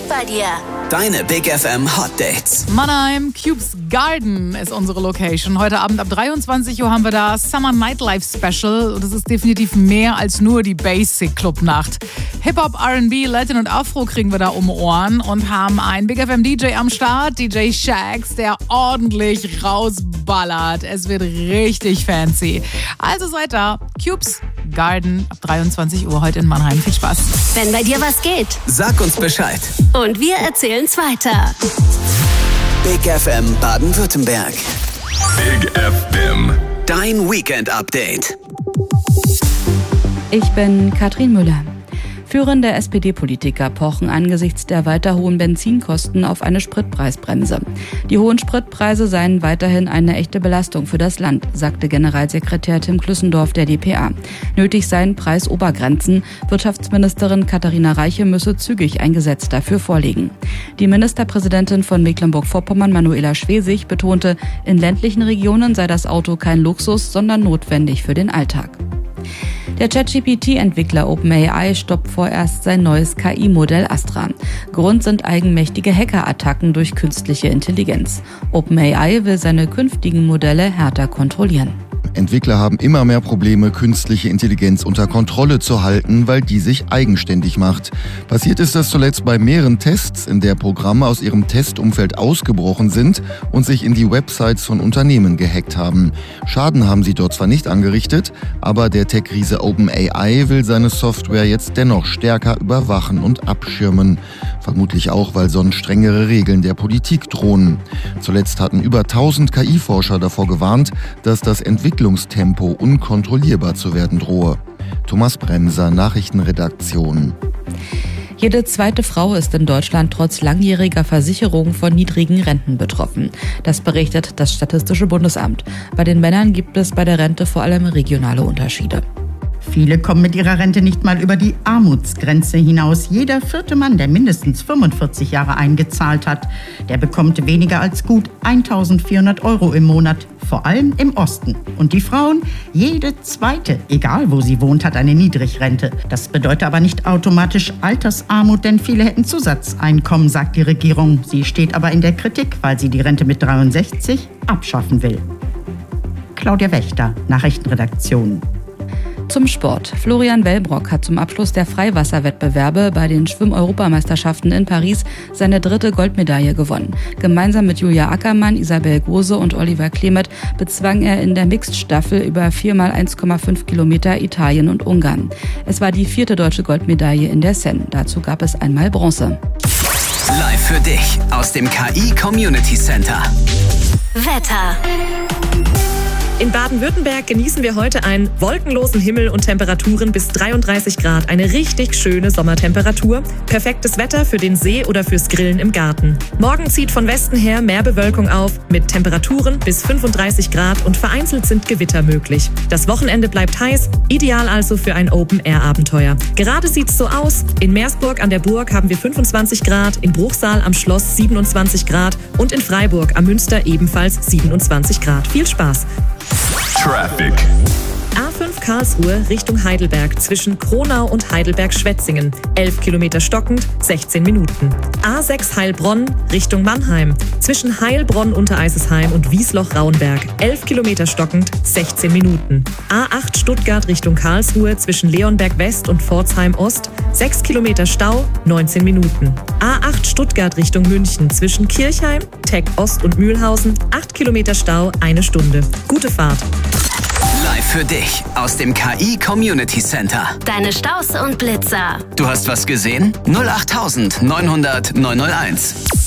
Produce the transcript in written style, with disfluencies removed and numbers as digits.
geht bei dir? Deine Big FM Hot Dates. Mannheim, Cubes Garden ist unsere Location. Heute Abend ab 23 Uhr haben wir da Summer Nightlife Special. Und es ist definitiv mehr als nur die Basic Club-Nacht. Hip-Hop, R&B, Latin und Afro kriegen wir da um Ohren und haben einen Big FM DJ am Start, DJ Shax, der ordentlich rausballert. Es wird richtig fancy. Also seid da. Cubes Garden ab 23 Uhr heute in Mannheim. Viel Spaß. Wenn bei dir was geht. Sag uns Bescheid. Und wir erzählen's weiter. Big FM Baden-Württemberg. Big FM. Dein Weekend-Update. Ich bin Katrin Müller. Führende SPD-Politiker pochen angesichts der weiter hohen Benzinkosten auf eine Spritpreisbremse. Die hohen Spritpreise seien weiterhin eine echte Belastung für das Land, sagte Generalsekretär Tim Klüssendorf der dpa. Nötig seien Preisobergrenzen. Wirtschaftsministerin Katharina Reiche müsse zügig ein Gesetz dafür vorlegen. Die Ministerpräsidentin von Mecklenburg-Vorpommern, Manuela Schwesig, betonte, in ländlichen Regionen sei das Auto kein Luxus, sondern notwendig für den Alltag. Der ChatGPT-Entwickler OpenAI stoppt vorerst sein neues KI-Modell Astra. Grund sind eigenmächtige Hackerattacken durch künstliche Intelligenz. OpenAI will seine künftigen Modelle härter kontrollieren. Entwickler haben immer mehr Probleme, künstliche Intelligenz unter Kontrolle zu halten, weil die sich eigenständig macht. Passiert ist das zuletzt bei mehreren Tests, in der Programme aus ihrem Testumfeld ausgebrochen sind und sich in die Websites von Unternehmen gehackt haben. Schaden haben sie dort zwar nicht angerichtet, aber der Tech-Riese OpenAI will seine Software jetzt dennoch stärker überwachen und abschirmen. Vermutlich auch, weil sonst strengere Regeln der Politik drohen. Zuletzt hatten über 1000 KI-Forscher davor gewarnt, dass das Entwicklungstempo unkontrollierbar zu werden drohe. Thomas Bremser, Nachrichtenredaktion. Jede zweite Frau ist in Deutschland trotz langjähriger Versicherung von niedrigen Renten betroffen. Das berichtet das Statistische Bundesamt. Bei den Männern gibt es bei der Rente vor allem regionale Unterschiede. Viele kommen mit ihrer Rente nicht mal über die Armutsgrenze hinaus. Jeder vierte Mann, der mindestens 45 Jahre eingezahlt hat, der bekommt weniger als gut 1.400 € im Monat, vor allem im Osten. Und die Frauen, jede zweite, egal wo sie wohnt, hat eine Niedrigrente. Das bedeutet aber nicht automatisch Altersarmut, denn viele hätten Zusatzeinkommen, sagt die Regierung. Sie steht aber in der Kritik, weil sie die Rente mit 63 abschaffen will. Claudia Wächter, Nachrichtenredaktion. Zum Sport. Florian Wellbrock hat zum Abschluss der Freiwasserwettbewerbe bei den Schwimm-Europameisterschaften in Paris seine 3. Goldmedaille gewonnen. Gemeinsam mit Julia Ackermann, Isabel Gose und Oliver Klemet bezwang er in der Mixed-Staffel über 4x1,5 Kilometer Italien und Ungarn. Es war die 4. deutsche Goldmedaille in der Seine. Dazu gab es einmal Bronze. Live für dich aus dem KI Community Center. Wetter. In Baden-Württemberg genießen wir heute einen wolkenlosen Himmel und Temperaturen bis 33 Grad. Eine richtig schöne Sommertemperatur. Perfektes Wetter für den See oder fürs Grillen im Garten. Morgen zieht von Westen her mehr Bewölkung auf mit Temperaturen bis 35 Grad und vereinzelt sind Gewitter möglich. Das Wochenende bleibt heiß, ideal also für ein Open-Air-Abenteuer. Gerade sieht's so aus. In Meersburg an der Burg haben wir 25 Grad, in Bruchsal am Schloss 27 Grad und in Freiburg am Münster ebenfalls 27 Grad. Viel Spaß! Traffic. A5 Karlsruhe Richtung Heidelberg zwischen Kronau und Heidelberg-Schwetzingen. 11 Kilometer stockend, 16 Minuten. A6 Heilbronn Richtung Mannheim zwischen Heilbronn-Untereisesheim und Wiesloch-Rauenberg. 11 Kilometer stockend, 16 Minuten. A8 Stuttgart Richtung Karlsruhe zwischen Leonberg West und Pforzheim Ost. 6 Kilometer Stau, 19 Minuten. A8 Stuttgart Richtung München zwischen Kirchheim, Teck Ost und Mühlhausen. 8 Kilometer Stau, 1 Stunde. Gute Fahrt. Live für dich aus dem KI Community Center. Deine Staus und Blitzer. Du hast was gesehen? 08900 901.